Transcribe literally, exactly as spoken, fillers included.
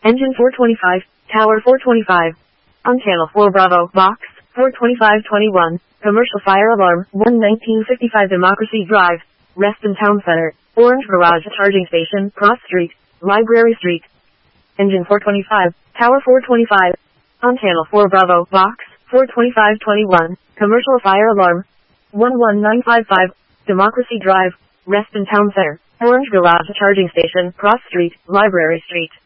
Engine four twenty-five, Tower four twenty-five. On Channel four Bravo, Box, four twenty-five twenty-one, Commercial Fire Alarm, one nineteen fifty-five Democracy Drive, Reston Town Center, Orange Garage Charging Station, Cross Street, Library Street. Engine four twenty-five, Tower four twenty-five. On Channel four Bravo, Box, four twenty-five twenty-one, Commercial Fire Alarm, one one nine five five, Democracy Drive, Reston Town Center, Orange Garage Charging Station, Cross Street, Library Street.